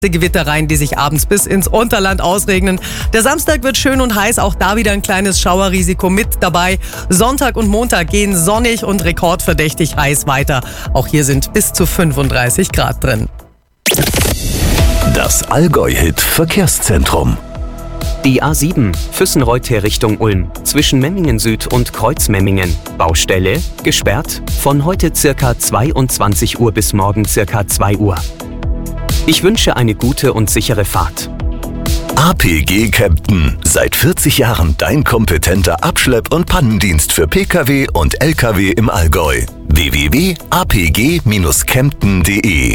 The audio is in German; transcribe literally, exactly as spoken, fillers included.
Gewittereien, die sich abends bis ins Unterland ausregnen. Der Samstag wird schön und heiß, auch da wieder ein kleines Schauerrisiko mit dabei. Sonntag und Montag gehen sonnig und rekordverdächtig heiß weiter. Auch hier sind bis zu fünfunddreißig Grad drin. Das Allgäu-Hit Verkehrszentrum. Die A sieben, Füssenreuth Richtung Ulm, zwischen Memmingen Süd und Kreuzmemmingen. Baustelle, gesperrt, von heute circa zweiundzwanzig Uhr bis morgen circa zwei Uhr. Ich wünsche eine gute und sichere Fahrt. A P G Kempten. Seit vierzig Jahren dein kompetenter Abschlepp- und Pannendienst für Pkw und Lkw im Allgäu. w w w punkt a p g Bindestrich kempten punkt de